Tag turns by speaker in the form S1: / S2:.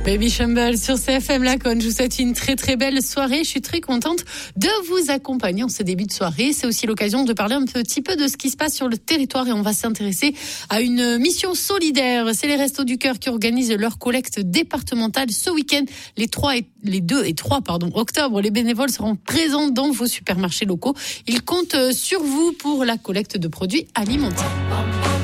S1: Baby Shamble sur CFM Laconne. Je vous souhaite une très très belle soirée. Je suis très contente de vous accompagner en ce début de soirée. C'est aussi l'occasion de parler un petit peu de ce qui se passe sur le territoire et on va s'intéresser à une mission solidaire. C'est les Restos du Cœur qui organisent leur collecte départementale ce week-end. Les 2 et 3 octobre, les bénévoles seront présents dans vos supermarchés locaux. Ils comptent sur vous pour la collecte de produits alimentaires.